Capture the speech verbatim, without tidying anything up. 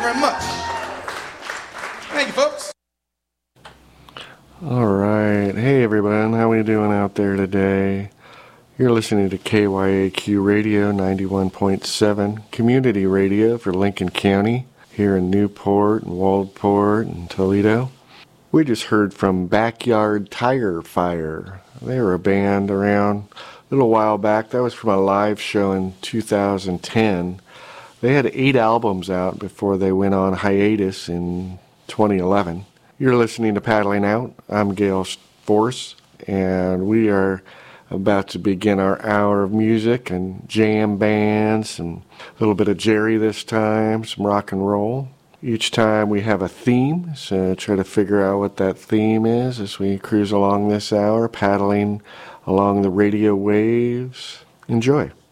very much. Thank you, folks. All right. Hey, everyone. How we doing out there today? You're listening to K Y A Q Radio ninety-one point seven, community radio for Lincoln County, here in Newport and Waldport and Toledo. We just heard from Backyard Tire Fire. They were a band around a little while back. That was from a live show in two thousand ten. They had eight albums out before they went on hiatus in twenty eleven. You're listening to Paddling Out. I'm Gail Force, and we are about to begin our hour of music and jam bands and a little bit of Jerry this time, some rock and roll. Each time we have a theme, so try to figure out what that theme is as we cruise along this hour, paddling along the radio waves. Enjoy.